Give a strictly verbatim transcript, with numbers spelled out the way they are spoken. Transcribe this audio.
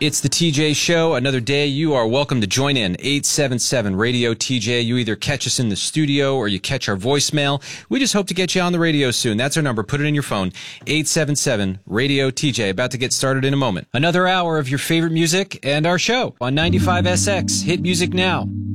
It's the T J Show. Another day. You are welcome to join in. eight seven seven radio T J. You either catch us in the studio or you catch our voicemail. We just hope to get you on the radio soon. That's our number. Put it in your phone. eight seven seven radio T J. About to get started in a moment. Another hour of your favorite music and our show on ninety-five S X. Hit music now.